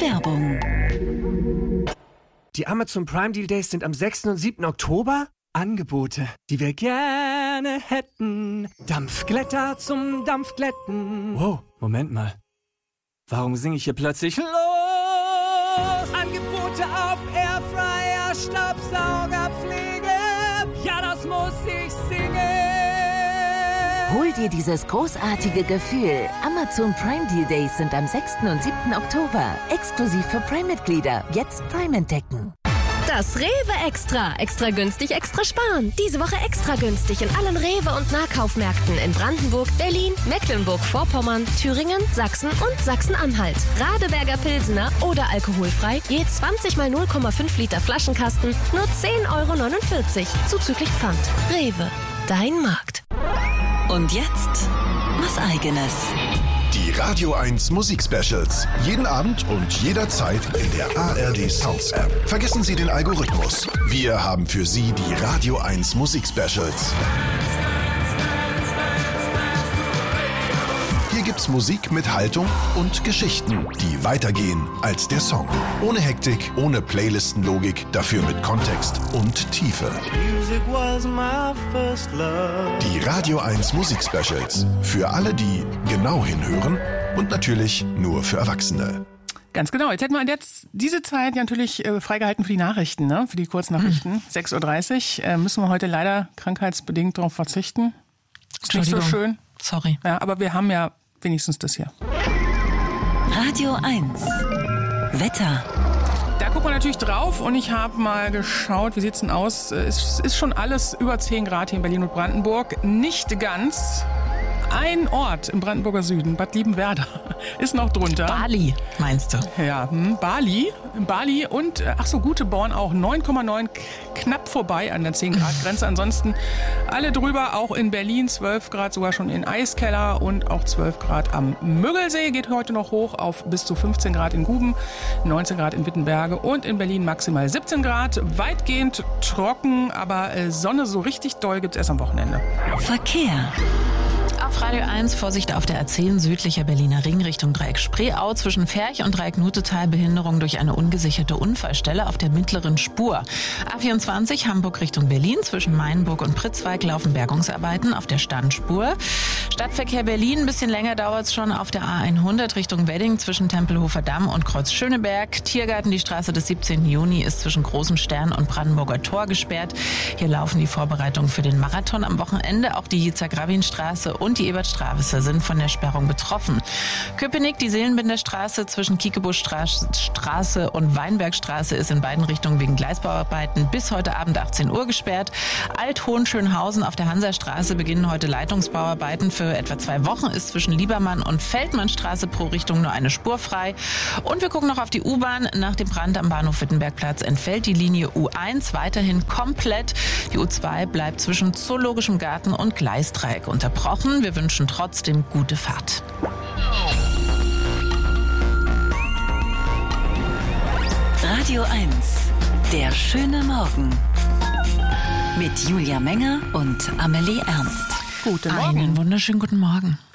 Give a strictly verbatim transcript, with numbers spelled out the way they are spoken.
Werbung. Die Amazon Prime Deal Days sind am sechsten und siebten Oktober. Angebote, die wir gerne hätten. Dampfglätter zum Dampfglätten. Wow, Moment mal. Warum singe ich hier plötzlich los? Angebote auf Airfryer, Staubsaugerpflege. Ja, das muss ich singen. Hol dir dieses großartige Gefühl. Amazon Prime Deal Days sind am sechsten und siebten Oktober. Exklusiv für Prime-Mitglieder. Jetzt Prime entdecken. Das Rewe Extra. Extra günstig, extra sparen. Diese Woche extra günstig in allen Rewe- und Nahkaufmärkten in Brandenburg, Berlin, Mecklenburg-Vorpommern, Thüringen, Sachsen und Sachsen-Anhalt. Radeberger Pilsener oder alkoholfrei, je zwanzig mal null Komma fünf Liter Flaschenkasten, nur zehn Euro neunundvierzig, zuzüglich Pfand. Rewe, dein Markt. Und jetzt was Eigenes. Die Radio eins Musik-Specials. Jeden Abend und jederzeit in der A R D Sounds App. Vergessen Sie den Algorithmus. Wir haben für Sie die Radio eins Musik-Specials. Hier gibt's Musik mit Haltung und Geschichten, die weitergehen als der Song. Ohne Hektik, ohne Playlistenlogik, dafür mit Kontext und Tiefe. Die Radio eins Musik-Specials. Für alle, die genau hinhören und natürlich nur für Erwachsene. Ganz genau. Jetzt hätten wir jetzt diese Zeit ja natürlich äh, freigehalten für die Nachrichten, ne? Für die Kurznachrichten. Mhm. sechs Uhr dreißig äh, müssen wir heute leider krankheitsbedingt darauf verzichten. Ist nicht so schön. Sorry. Ja, aber wir haben ja wenigstens das hier. Radio eins. Wetter. Da gucken wir natürlich drauf und ich habe mal geschaut, wie sieht's denn aus? Es ist schon alles über zehn Grad hier in Berlin und Brandenburg. Nicht ganz. Ein Ort im Brandenburger Süden, Bad Liebenwerda, ist noch drunter. Bali, meinst du? Ja, hm, Bali. Bali und, ach so, Göteborg auch, neun Komma neun, knapp vorbei an der zehn Grad Grenze. Ansonsten alle drüber, auch in Berlin zwölf Grad, sogar schon in Eiskeller und auch zwölf Grad am Müggelsee. Geht heute noch hoch auf bis zu fünfzehn Grad in Guben, neunzehn Grad in Wittenberge und in Berlin maximal siebzehn Grad. Weitgehend trocken, aber Sonne so richtig doll gibt es erst am Wochenende. Verkehr. Auf Radio eins Vorsicht auf der A zehn südlicher Berliner Ring Richtung Dreieck Spreeau. Zwischen Ferch und Dreieck-Nutetal Behinderung durch eine ungesicherte Unfallstelle auf der mittleren Spur. A vierundzwanzig Hamburg Richtung Berlin. Zwischen Mainburg und Pritzwalk laufen Bergungsarbeiten auf der Standspur. Stadtverkehr Berlin, ein bisschen länger dauert es schon auf der A hundert Richtung Wedding zwischen Tempelhofer Damm und Kreuz Schöneberg. Tiergarten, die Straße des siebzehnten Juni ist zwischen Großen Stern und Brandenburger Tor gesperrt. Hier laufen die Vorbereitungen für den Marathon am Wochenende. Auch die Yitzhak-Rabin-Straße und die Ebert-Straße sind von der Sperrung betroffen. Köpenick, die Seelenbinderstraße zwischen Kiekebuschstraße und Weinbergstraße ist in beiden Richtungen wegen Gleisbauarbeiten bis heute Abend achtzehn Uhr gesperrt. Alt-Hohenschönhausen auf der Hansastraße beginnen heute Leitungsbauarbeiten. Für etwa zwei Wochen ist zwischen Liebermann und Feldmannstraße pro Richtung nur eine Spur frei. Und wir gucken noch auf die U-Bahn. Nach dem Brand am Bahnhof Wittenbergplatz entfällt die Linie U eins weiterhin komplett. Die U zwei bleibt zwischen Zoologischem Garten und Gleisdreieck unterbrochen. Wir wünschen trotzdem gute Fahrt. Radio eins. Der schöne Morgen. Mit Julia Menger und Amelie Ernst. Guten Morgen. Einen wunderschönen guten Morgen.